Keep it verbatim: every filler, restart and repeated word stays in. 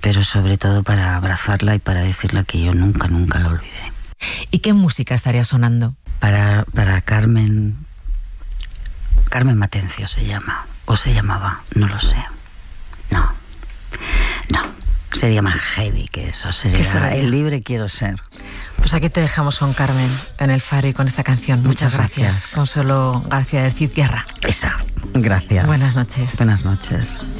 pero sobre todo para abrazarla y para decirle que yo nunca, nunca la olvidé. ¿Y qué música estaría sonando? Para, para Carmen, Carmen Matencio se llama, o se llamaba, no lo sé. No, no, sería más heavy que eso, sería El libre quiero ser. Pues aquí te dejamos con Carmen en El Faro y con esta canción. Muchas, Muchas gracias. gracias. Consuelo García del Cid Guerra. Esa, gracias. Buenas noches. Buenas noches.